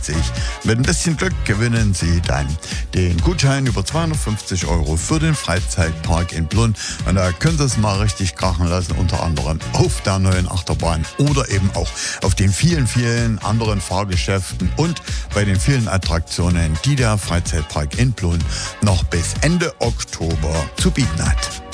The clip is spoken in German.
Mit ein bisschen Glück gewinnen Sie dann den Gutschein über 250 € für den Freizeitpark in Plunn. Und da können Sie es mal richtig krachen lassen, unter anderem auf der neuen Achterbahn oder eben auch auf den vielen, vielen anderen Fahrgeschäften und bei den vielen Attraktionen, die der Freizeitpark in Plunn noch bis Ende Oktober zu bieten hat.